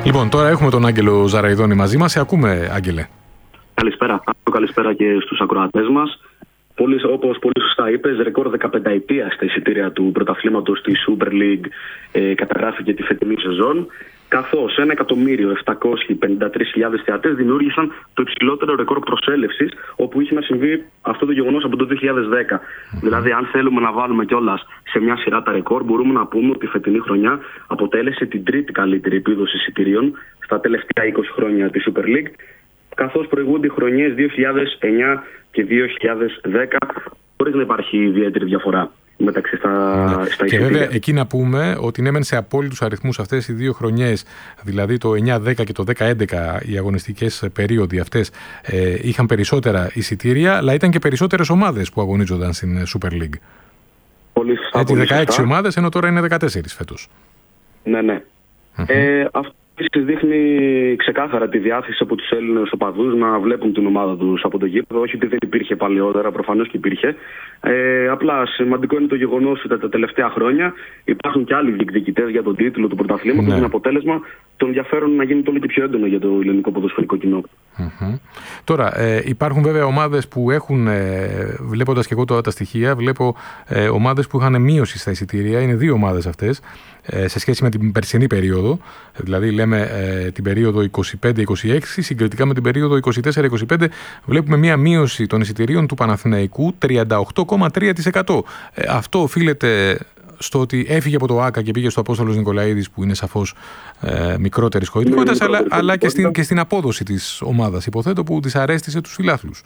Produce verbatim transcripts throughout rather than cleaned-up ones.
Λοιπόν, τώρα έχουμε τον Άγγελο Ζαραϊδόνη μαζί μας. Σε ακούμε, Άγγελε. Καλησπέρα. Καλησπέρα και στους ακροατές μας. Πολύ, όπως πολύ σωστά είπες, ρεκόρ δεκαπενταετία στα εισιτήρια του πρωταθλήματος της Super League ε, καταγράφηκε τη φετινή σεζόν, καθώς ένα εκατομμύριο επτακόσιες πενήντα τρεις χιλιάδες θεατές δημιούργησαν το υψηλότερο ρεκόρ προσέλευσης, όπου είχε να συμβεί αυτό το γεγονός από το δύο χιλιάδες δέκα. Mm-hmm. Δηλαδή, αν θέλουμε να βάλουμε κιόλας σε μια σειρά τα ρεκόρ, μπορούμε να πούμε ότι η φετινή χρονιά αποτέλεσε την τρίτη καλύτερη επίδοση εισιτηρίων στα τελευταία είκοσι χρόνια της Super League, καθώς προηγούνται οι χρονιές δύο χιλιάδες εννιά και δύο χιλιάδες δέκα, χωρίς να υπάρχει ιδιαίτερη διαφορά μεταξύ στα, ναι. στα Και βέβαια εκεί να πούμε ότι ναι μεν σε απόλυτους αριθμούς αυτές οι δύο χρονιές, δηλαδή το εννιά δέκα και το δέκα έντεκα, οι αγωνιστικές περίοδοι αυτές ε, είχαν περισσότερα εισιτήρια, αλλά ήταν και περισσότερες ομάδες που αγωνίζονταν στην Super League. Πολύ σωστά. Έτσι δεκαέξι ομάδες, ενώ τώρα είναι δεκατέσσερις φέτος. Ναι, ναι. Mm-hmm. Ε, αυτό δείχνει ξεκάθαρα τη διάθεση από τους Έλληνες οπαδούς να βλέπουν την ομάδα τους από το γήπεδο. Όχι ότι δεν υπήρχε παλαιότερα, προφανώς και υπήρχε. Ε, απλά σημαντικό είναι το γεγονός ότι τα τελευταία χρόνια υπάρχουν και άλλοι διεκδικητές για τον τίτλο του πρωταθλήματος. Είναι αποτέλεσμα το ενδιαφέρον να γίνει όλο και πιο έντονο για το ελληνικό ποδοσφαιρικό κοινό. Mm-hmm. Τώρα, ε, υπάρχουν βέβαια ομάδες που έχουν, ε, βλέποντας και εγώ τώρα τα στοιχεία, βλέπω ε, ομάδες που είχαν μείωση στα εισιτήρια. Είναι δύο ομάδες αυτές ε, σε σχέση με την περσινή περίοδο. Δηλαδή, λέμε ε, την περίοδο είκοσι πέντε είκοσι έξι, συγκριτικά με την περίοδο είκοσι τέσσερα είκοσι πέντε, βλέπουμε μία μείωση των εισιτηρίων του Παναθηναϊκού τριάντα οκτώ κόμμα τρία τοις εκατό. Ε, αυτό οφείλεται στο ότι έφυγε από το ΆΚΑ και πήγε στο Απόστολος Νικολαίδης, που είναι σαφώς ε, μικρότερης χωρητικότητας, αλλά, αλλά και, στην, και στην απόδοση της ομάδας, υποθέτω, που της αρέστησε τους φιλάθλους.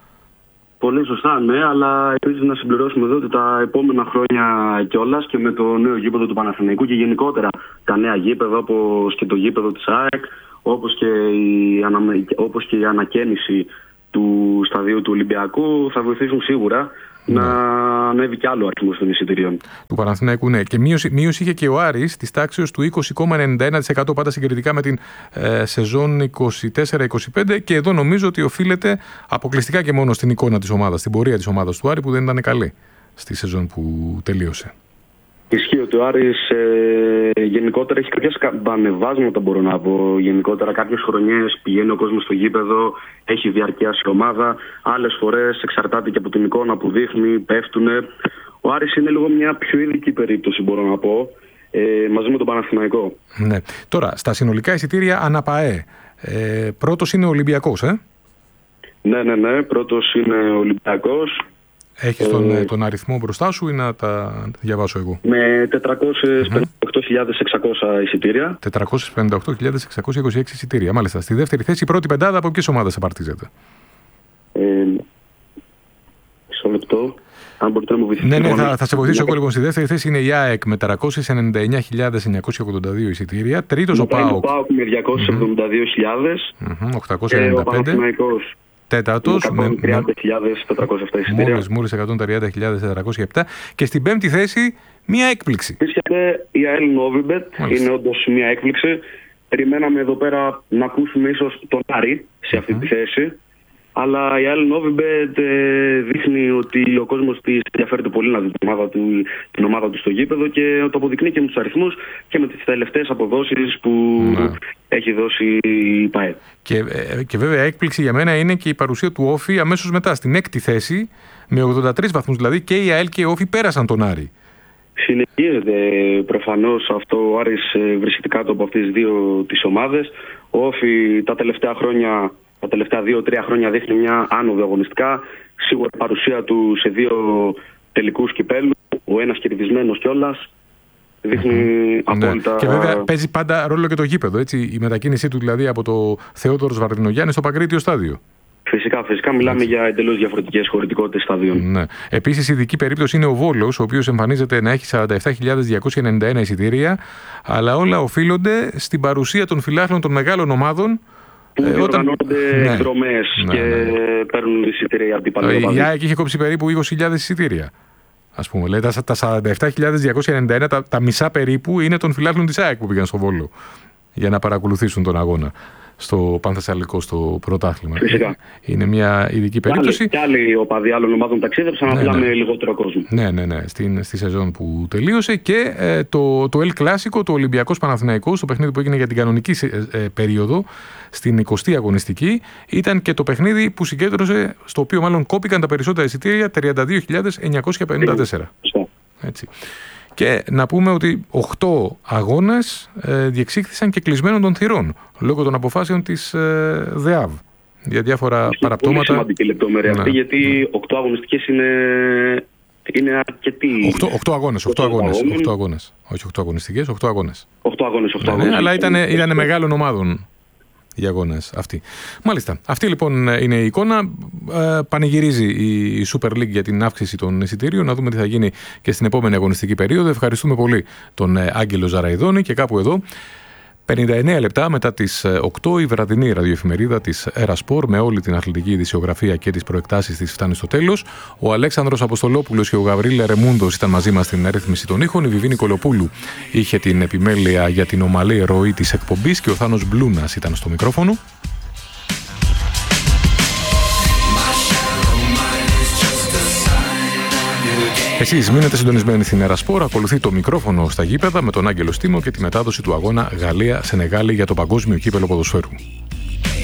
Πολύ σωστά, ναι, αλλά επίσης να συμπληρώσουμε εδώ ότι τα επόμενα χρόνια κιόλας και με το νέο γήπεδο του Παναθηναϊκού και γενικότερα τα νέα γήπεδα, όπως και το γήπεδο της ΑΕΚ, όπως και η, ανα... όπως και η ανακαίνιση του σταδίου του Ολυμπιακού, θα βοηθήσουν σίγουρα να ανέβει κι άλλο αριθμό των εισιτηρίων. Του Παναθηναϊκού, ναι. Και μείωση, μείωση είχε και ο Άρης της τάξης του είκοσι κόμμα ενενήντα ένα τοις εκατό, πάντα συγκριτικά με την ε, σεζόν είκοσι τέσσερα είκοσι πέντε. Και εδώ νομίζω ότι οφείλεται αποκλειστικά και μόνο στην εικόνα της ομάδας, στην πορεία της ομάδας του Άρη, που δεν ήταν καλή στη σεζόν που τελείωσε. Ισχύει ότι ο Άρης ε, γενικότερα έχει κάποιες ανεβάσματα, μπορώ να πω. Γενικότερα κάποιες χρονιές πηγαίνει ο κόσμος στο γήπεδο, έχει διαρκείας η ομάδα. Άλλες φορές εξαρτάται και από την εικόνα που δείχνει, πέφτουνε. Ο Άρης είναι λίγο μια πιο ειδική περίπτωση, μπορώ να πω, ε, μαζί με τον Παναθηναϊκό. Ναι. Τώρα, στα συνολικά εισιτήρια αναπαέ, ε, πρώτος είναι ο Ολυμπιακός, ε? Ναι, ναι, ναι. Πρώτος είναι ο Ολυμπιακός. Έχεις τον, ε, τον αριθμό μπροστά σου ή να τα διαβάσω εγώ? Με τετρακόσιες πενήντα οκτώ χιλιάδες εξακόσια εισιτήρια. τετρακόσιες πενήντα οκτώ χιλιάδες εξακόσια είκοσι έξι εισιτήρια. Μάλιστα. Στη δεύτερη θέση, η πρώτη πεντάδα, από ποιες ομάδες απαρτίζεται? Ε, μισό λεπτό. Αν μπορείτε να μου βοηθήσετε. Ναι, ναι, θα, θα σε βοηθήσω εγώ λοιπόν. Στη δεύτερη θέση είναι η ΑΕΚ με τετρακόσιες ενενήντα εννέα χιλιάδες εννιακόσια ογδόντα δύο εισιτήρια. Τρίτος ο ΠΑΟΚ με διακόσιες εβδομήντα δύο χιλιάδες. οκτακόσια ενενήντα πέντε. Τέταρτος με τριάντα χιλιάδες τετρακόσια επτά εισιτήρια. Μόλις, μόλις εκατόν τριάντα χιλιάδες τετρακόσια επτά. Και στην πέμπτη θέση μία έκπληξη. Βρίσκεται η ΑΕΛ Νόβιμπετ. Είναι όντως μία έκπληξη. Περιμέναμε εδώ πέρα να ακούσουμε ίσως τον Άρη σε αυτή mm-hmm. τη θέση. Αλλά η ΑΕΛ Νόβιμπετ ε, δείχνει ότι ο κόσμος της ενδιαφέρεται πολύ να δει την ομάδα του, την ομάδα του στο γήπεδο και το αποδεικνύει και με τους αριθμούς και με τις τελευταίες αποδόσεις που ναι. έχει δώσει η ΠΑΕ. Και, και βέβαια έκπληξη για μένα είναι και η παρουσία του Όφη αμέσως μετά στην έκτη θέση με ογδόντα τρεις βαθμούς, δηλαδή και η ΑΕΛ και η Όφη πέρασαν τον Άρη. Συνεχίζεται προφανώς αυτό. Ο Άρης βρίσκεται κάτω από αυτές τις δύο τις ομάδες. Ο Όφη τα τελευταία χρόνια, τα τελευταία δύο τρία χρόνια δείχνει μια άνοδο αγωνιστικά. Σίγουρα η παρουσία του σε δύο τελικούς κυπέλλου, ο ένας κερδισμένος κιόλας, δείχνει mm-hmm. απόλυτα. Ναι. Και βέβαια παίζει πάντα ρόλο και το γήπεδο, έτσι, η μετακίνησή του δηλαδή από το Θεόδωρος Βαρδινογιάννη στο Παγκρίτιο στάδιο. Φυσικά, φυσικά μιλάμε έτσι για εντελώς διαφορετικές χωρητικότητες σταδίων. Ναι. Επίσης, ειδική περίπτωση είναι ο Βόλος, ο οποίος εμφανίζεται να έχει σαράντα επτά χιλιάδες διακόσια ενενήντα ένα εισιτήρια, αλλά όλα οφείλονται στην παρουσία των φιλάθλων των μεγάλων ομάδων. Που διοργανώνονται ναι. εκδρομές ναι, και ναι, ναι. παίρνουν εισιτήρια αντίπαλοι. Η ΑΕΚ είχε κόψει περίπου είκοσι χιλιάδες εισιτήρια. Ας πούμε, λέει, τα σαράντα επτά χιλιάδες διακόσια ενενήντα ένα, τα, τα μισά περίπου είναι των φιλάθλων της ΑΕΚ που πήγαν στο Βόλο για να παρακολουθήσουν τον αγώνα. στο Πανθεσσαλικό, στο πρωτάθλημα. Φυσικά. Είναι μια ειδική περίπτωση. Και άλλοι οπαδοί άλλων ομάδων ταξίδεψαν, ναι, απλά ναι. με λιγότερο κόσμο. Ναι, ναι, ναι. Στην, στη σεζόν που τελείωσε. Και ε, το, το El Clásico, το Ολυμπιακός Παναθηναϊκός, το παιχνίδι που έγινε για την κανονική ε, ε, περίοδο, στην εικοστή αγωνιστική, ήταν και το παιχνίδι που συγκέντρωσε, στο οποίο μάλλον κόπηκαν τα περισσότερα εισιτήρια, τριάντα δύο χιλιάδες εννιακόσια πενήντα τέσσερα. Έτσι. Και να πούμε ότι οκτώ αγώνες ε, διεξήχθησαν και κλεισμένων των θυρών λόγω των αποφάσεων της ε, ΔΕΑΒ για διάφορα είναι παραπτώματα. Είναι σημαντική λεπτομέρεια ναι, αυτή, γιατί ναι. οκτώ αγωνιστικές είναι, είναι αρκετοί. οκτώ αγώνες, οκτώ αγώνες, οκτώ αγώνες. Όχι οκτώ αγωνιστικές, οκτώ αγώνες. οκτώ αγώνες, οκτώ ναι, αγώνες. Ναι, αλλά ήταν, ήταν μεγάλων ομάδων οι αγώνες αυτοί. Μάλιστα. Αυτή λοιπόν είναι η εικόνα. Ε, πανηγυρίζει η Super League για την αύξηση των εισιτήριων. Να δούμε τι θα γίνει και στην επόμενη αγωνιστική περίοδο. Ευχαριστούμε πολύ τον Άγγελο Ζαραϊδόνη και κάπου εδώ. πενήντα εννέα λεπτά μετά τις οκτώ η βραδινή ραδιοεφημερίδα της Ερασπορ με όλη την αθλητική ειδησιογραφία και τις προεκτάσεις της φτάνει στο τέλος. Ο Αλέξανδρος Αποστολόπουλος και ο Γαβρίλ Ρεμούντος ήταν μαζί μας στην ρύθμιση των ήχων. Η Βιβίνη Κολοπούλου είχε την επιμέλεια για την ομαλή ροή της εκπομπής και ο Θάνος Μπλούνας ήταν στο μικρόφωνο. Εσείς μείνετε συντονισμένοι στην Ερασπορ. Ακολουθεί το μικρόφωνο στα γήπεδα με τον Άγγελο Στήμο και τη μετάδοση του αγώνα Γαλλία-Σενεγάλη για το παγκόσμιο κύπελλο ποδοσφαίρου.